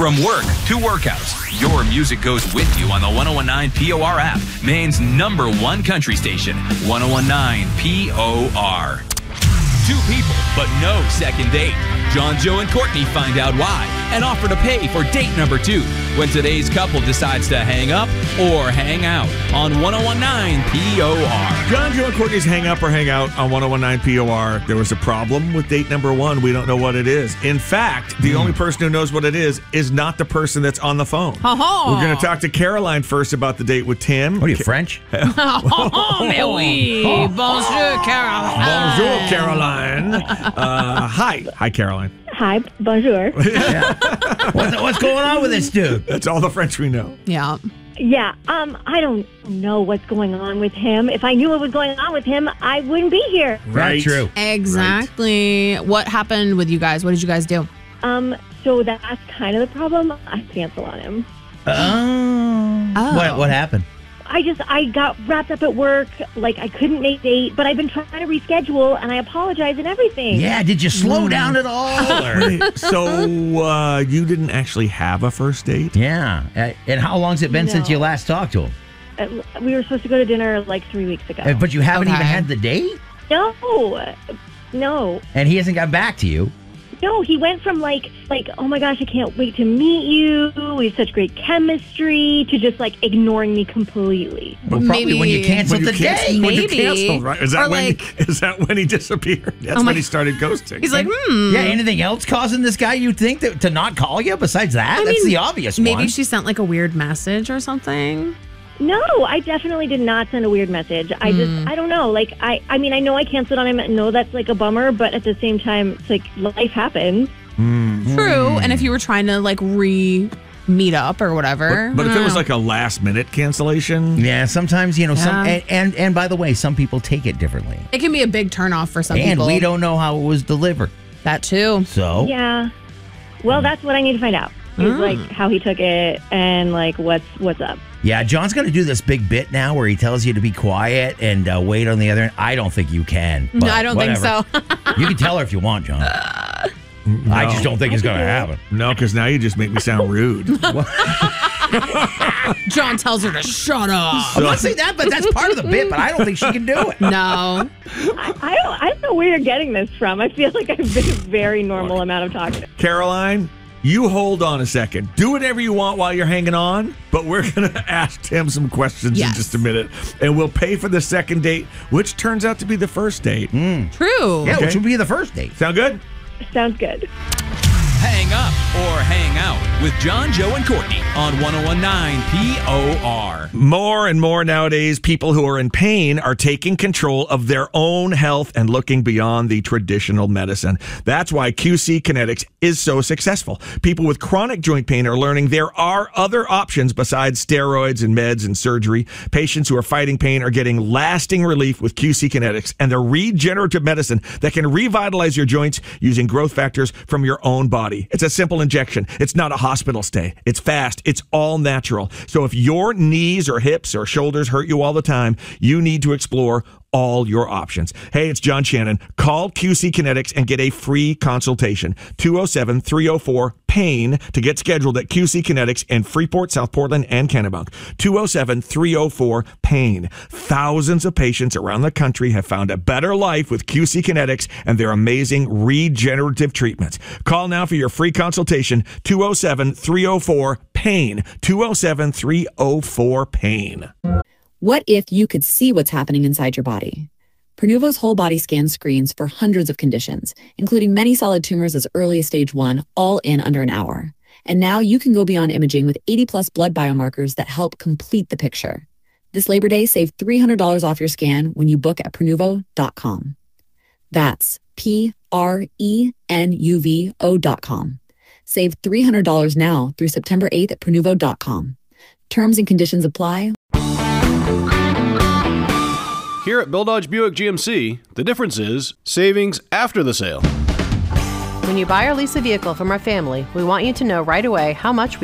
From work to workouts, your music goes with you on the 1019 POR app, Maine's #1 country station, 1019 POR. Two people, but no second date. John, Joe, and Courtney find out why and offer to pay for date number 2 when today's couple decides to hang up or hang out on 1019 POR. John, Joe, and Courtney's hang up or hang out on 1019 POR. There was a problem with date number 1. We don't know what it is. In fact, the only person who knows what it is not the person that's on the phone. Oh. We're going to talk to Caroline first about the date with Tim. What are you, French? Mais oui. Bonjour, Caroline. Bonjour, Caroline. Hi. Hi, Caroline. Hi, bonjour. What's going on with this dude? That's all the French we know. Yeah. Yeah, I don't know what's going on with him. If I knew what was going on with him, I wouldn't be here. Right. True. Exactly. Right. What happened with you guys? What did you guys do? So that's kind of the problem. I cancel on him. Oh. What happened? I got wrapped up at work. Like, I couldn't make date, but I've been trying to reschedule, and I apologize and everything. Yeah, did you slow down at all? Or? So you didn't actually have a first date? Yeah. And how long's it been since you last talked to him? We were supposed to go to dinner like 3 weeks ago. But you haven't even had the date? No. And he hasn't got back to you? No, he went from like, oh my gosh, I can't wait to meet you. We have such great chemistry, to just like ignoring me completely. Well, probably when you canceled the date. When you canceled, right? Is that when he disappeared? That's when he started ghosting. He's like, Yeah, anything else causing this guy, you'd think, to not call you besides that? That's the obvious one. Maybe she sent like a weird message or something. No, I definitely did not send a weird message. I don't know. Like, I mean, I know I canceled on him. I know that's like a bummer, but at the same time, it's like life happens. True. And if you were trying to like meet up or whatever. But if it was like a last minute cancellation. Yeah, sometimes, some and by the way, some people take it differently. It can be a big turnoff for some people. And we don't know how it was delivered. That too. So Yeah. Well, that's what I need to find out. Is like how he took it and like what's up. Yeah, John's going to do this big bit now where he tells you to be quiet and wait on the other end. I don't think you can. No, I don't think so. You can tell her if you want, John. No. I just don't think it's going to happen. No, because now you just make me sound rude. John tells her to shut up. I'm not saying that, but that's part of the bit, but I don't think she can do it. No. I don't know where you're getting this from. I feel like I've been a very normal amount of talking. Caroline, you hold on a second. Do whatever you want while you're hanging on, but we're going to ask Tim some questions in just a minute. And we'll pay for the second date, which turns out to be the first date. True. Yeah, which would be the first date. Sound good? Sounds good. Hang up or hang out with John, Joe, and Courtney on 1019 POR. More and more nowadays, people who are in pain are taking control of their own health and looking beyond the traditional medicine. That's why QC Kinetics is so successful. People with chronic joint pain are learning there are other options besides steroids and meds and surgery. Patients who are fighting pain are getting lasting relief with QC Kinetics and the regenerative medicine that can revitalize your joints using growth factors from your own body. It's a simple injection. It's not a hospital stay. It's fast. It's all natural. So if your knees or hips or shoulders hurt you all the time, you need to explore all your options. Hey, it's John Shannon. Call QC Kinetics and get a free consultation. 207-304-PAIN to get scheduled at QC Kinetics in Freeport, South Portland, and Kennebunk. 207-304-PAIN. Thousands of patients around the country have found a better life with QC Kinetics and their amazing regenerative treatments. Call now for your free consultation. 207-304-PAIN. 207-304-PAIN. What if you could see what's happening inside your body? Prenuvo's whole body scan screens for hundreds of conditions, including many solid tumors as early as stage 1, all in under an hour. And now you can go beyond imaging with 80-plus blood biomarkers that help complete the picture. This Labor Day, save $300 off your scan when you book at Prenuvo.com. That's Prenuvo.com. Save $300 now through September 8th at Prenuvo.com. Terms and conditions apply. Here at Bill Dodge Buick GMC, the difference is savings after the sale. When you buy or lease a vehicle from our family, we want you to know right away how much we